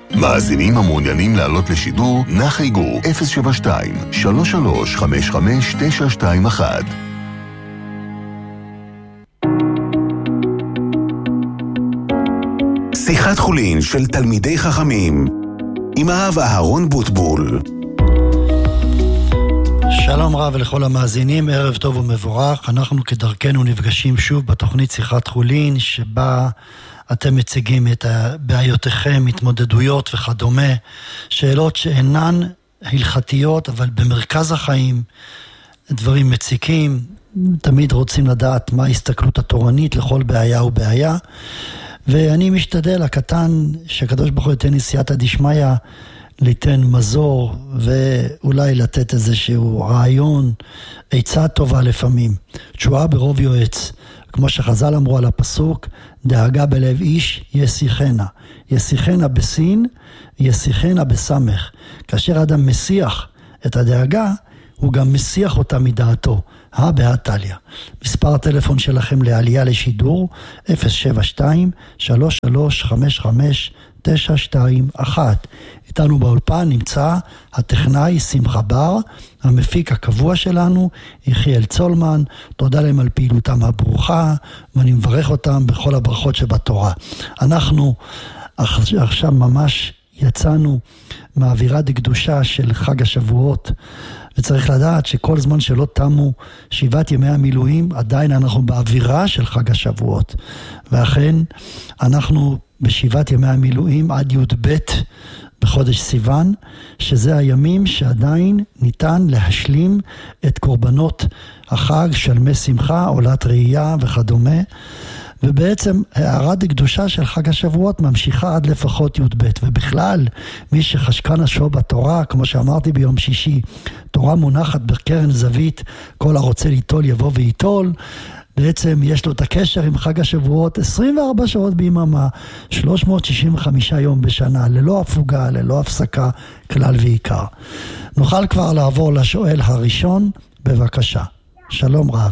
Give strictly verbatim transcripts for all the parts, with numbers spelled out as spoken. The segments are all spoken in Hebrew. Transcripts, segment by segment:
מאזינים המעוניינים לעלות לשידור, נחייגו אפס שבע שתיים שלוש שלוש חמש חמש תשע שתיים אחת. שיחת חולין של תלמידי חכמים עם הרב אהרון בוטבול. שלום רב לכל המאזינים, ערב טוב ומבורך. אנחנו כדרכנו נפגשים שוב בתוכנית שיחת חולין, שבה אתם מציגים את בעיותיכם, התמודדויות וכדומה, שאלות שאינן הלכתיות, אבל במרכז החיים, דברים מציקים, תמיד רוצים לדעת מה ההסתכלות התורנית לכל בעיה ובעיה, ואני משתדל הקטן שהקדוש ברוך הוא ייתן לי סייעתא דשמיא, ליתן מזור ואולי לתת איזשהו רעיון, עצה טובה לפעמים. תשועה ברוב יועץ, כמו שחז"ל אמרו על הפסוק, דאגה בלב איש ישיחנה. ישיחנה בסין, ישיחנה בסמך. כאשר אדם מסיח את הדאגה, הוא גם מסיח אותה מדעתו. הא בהא תליא. מספר הטלפון שלכם לעלייה לשידור, אפס שבע שתיים שלוש שלוש חמש חמש תשע שתיים אחת. איתנו באולפן נמצא הטכנאי שמחה בר, המפיק הקבוע שלנו, יחיאל צולמן. תודה להם על פעילותם הברוכה, ואני מברך אותם בכל הברכות שבתורה. אנחנו עכשיו ממש יצאנו מאווירת הקדושה של חג השבועות, וצריך לדעת שכל זמן שלא תמו שבעת ימי המילואים, עדיין אנחנו באווירה של חג השבועות. ואכן אנחנו בשבעת ימי המילואים עד י' ב' בחודש סיוון, שזה הימים שעדיין ניתן להשלים את קורבנות החג, שלמי שמחה, עולת ראייה וכדומה. ובעצם הערת הקדושה של חג השבועות ממשיכה עד לפחות י' ב', ובכלל מי שחשקה נפשו בתורה, כמו שאמרתי ביום שישי, תורה מונחת בקרן זווית, כל הרוצה ליטול יבוא ויטול. בעצם יש לו את הקשר עם חג השבועות עשרים וארבע שעות ביממה, שלוש מאות שישים וחמישה יום בשנה, ללא הפוגה, ללא הפסקה, כלל ועיקר. נוכל כבר לעבור לשואל הראשון, בבקשה. שלום רב.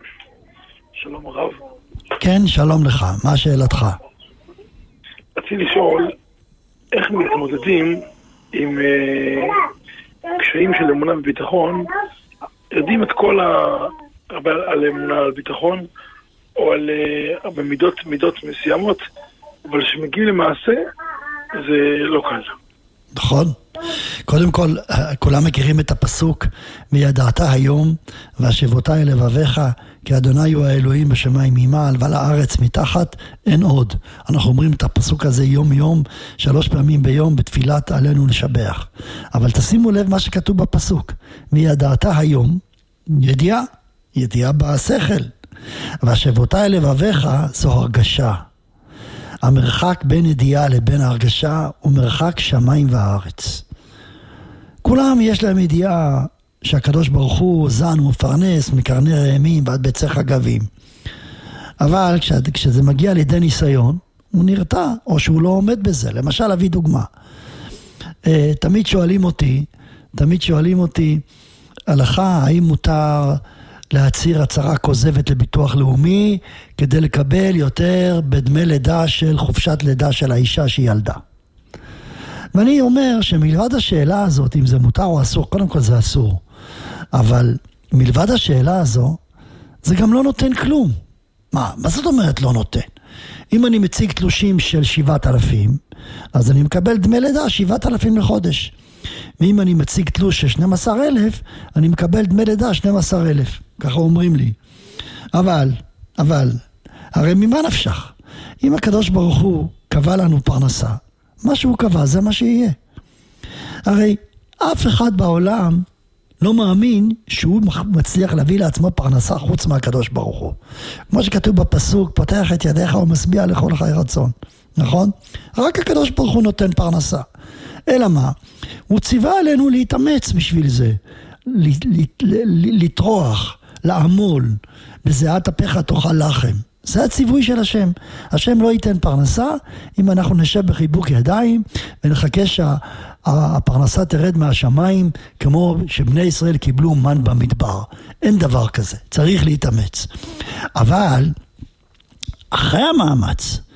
שלום רב. כן, שלום לך. מה שאלתך? רציתי לשאול, איך מתמודדים עם uh, קשיים של אמונה וביטחון, יודעים את כל ה... הרבה על אמונה, על ביטחון, או על uh, במידות, מידות מסוימות, אבל שמגיעים למעשה, זה לא קל. נכון. קודם כל, כולם מכירים את הפסוק, וידעת היום, והשבותה אל לבביך, כי אדוני הוא האלוהים בשמיים ממעל, ועל הארץ מתחת, אין עוד. אנחנו אומרים את הפסוק הזה יום יום, שלוש פעמים ביום, בתפילת עלינו לשבח. אבל תשימו לב מה שכתוב בפסוק, וידעת היום, ידיעה, ידיעה בשכל, והשבותה אל לבביך, זו הרגשה. המרחק בין ידיעה לבין ההרגשה הוא מרחק שמיים והארץ. כולם יש להם ידיעה שהקדוש ברוך הוא זן ומפרנס מקרני רעמים ועד ביצי חגבים. אבל כשזה מגיע לידי ניסיון, הוא נרתע או שהוא לא עומד בזה. למשל, אביא דוגמה. תמיד שואלים אותי, תמיד שואלים אותי, הלכה, האם מותר להצהיר הצהרה כוזבת לביטוח לאומי כדי לקבל יותר בדמי לידה של חופשת לידה של האישה שהיא ילדה. ואני אומר שמלבד השאלה הזאת, אם זה מותר או אסור, קודם כל זה אסור. אבל מלבד השאלה הזו, זה גם לא נותן כלום. מה? מה זאת אומרת לא נותן? אם אני מציג תלושים של שבעת אלפים, אז אני מקבל דמי לידה שבעת אלפים לחודש. ואם אני מציג תלוש של שנים עשר אלף, אני מקבל דמי לידה שנים עשר אלף. ככה אומרים לי. אבל, אבל, הרי ממה נפשך? אם הקדוש ברוך הוא קבע לנו פרנסה, מה שהוא קבע זה מה שיהיה. הרי אף אחד בעולם לא מאמין שהוא מצליח להביא לעצמו פרנסה חוץ מהקדוש ברוך הוא. כמו שכתוב בפסוק, פותח את ידיך ומשביע לכל חי רצון. נכון? רק הקדוש ברוך הוא נותן פרנסה. אלא מה? הוא ציווה עלינו להתאמץ בשביל זה. לטרוח, לעמול, בזיעת אפיך תאכל לחם. זה הציווי של השם. השם לא ייתן פרנסה אם אנחנו נשב בחיבוק ידיים ונחכה שהפרנסה תרד מהשמיים כמו שבני ישראל קיבלו מן במדבר. אין דבר כזה. צריך להתאמץ. אבל אחרי המאמץ,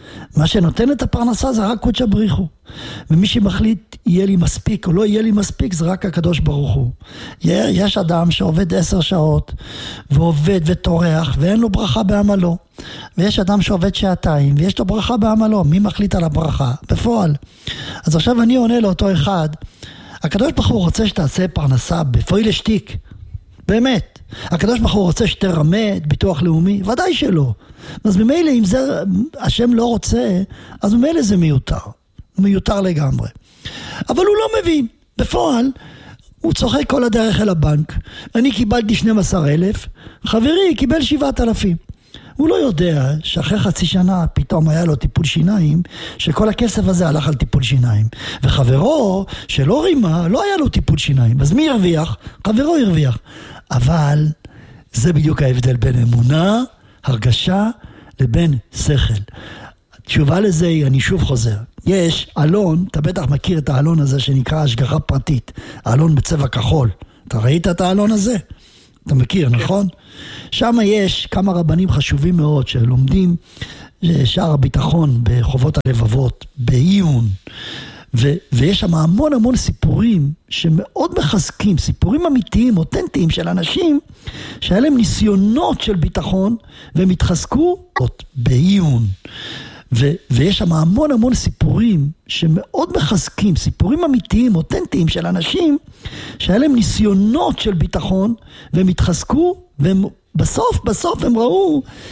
מה שנותן את הפרנסה זה רק קודש בריחו. ומי שמחליט יהיה לי מספיק או לא יהיה לי מספיק זה רק הקדוש ברוך הוא. יש אדם שעובד עשר שעות ועובד וטורח ואין לו ברכה בעמלו. ויש אדם שעובד שעתיים ויש לו ברכה בעמלו. מי מחליט על הברכה? בפועל. אז עכשיו אני עונה לאותו אחד, הקדוש ברוך הוא רוצה שתעשה פרנסה בפועל השתיק. באמת. הקדוש ברוך הוא רוצה שתרמד ביטוח לאומי? ודאי שלא. אז ממילא אם זה השם לא רוצה, אז ממילא זה מיותר. מיותר לגמרי. אבל הוא לא מבין. בפועל, הוא צוחק כל הדרך אל הבנק. אני קיבלתי שנים עשר אלף, חברי קיבל שבעת אלפים. הוא לא יודע שאחרי חצי שנה פתאום היה לו טיפול שיניים, שכל הכסף הזה הלך על טיפול שיניים. וחברו שלא רימה, לא היה לו טיפול שיניים. אז מי הרוויח? חברו הרוויח. אבל זה בדיוק ההבדל בין אמונה, הרגשה, לבין שכל. התשובה לזה היא, אני שוב חוזר. יש אלון, אתה בטח מכיר את האלון הזה שנקרא השגחה פרטית. האלון בצבע כחול. אתה ראית את האלון הזה? אתה מכיר, נכון? שם יש כמה רבנים חשובים מאוד שלומדים שער הביטחון בחובות הלבבות, בעיון. ו- ויש שם המון המון סיפורים שמאוד מחזקים, סיפורים אמיתיים, אותנטיים של אנשים שהיה להם ניסיונות של ביטחון והם התחזקו בעיון. ו- ויש שם המון המון סיפורים שמאוד מחזקים, סיפורים אמיתיים, אותנטיים של אנשים שהיה להם ניסיונות של ביטחון והם התחזקו והם בסוף בסוף הם ראו